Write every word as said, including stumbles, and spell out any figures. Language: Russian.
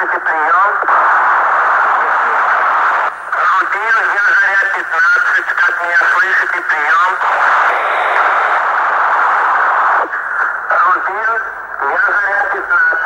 слышите прием? Рубин, я Заря пятнадцать, как меня слышите прием? Рубин, я Заря пятнадцать.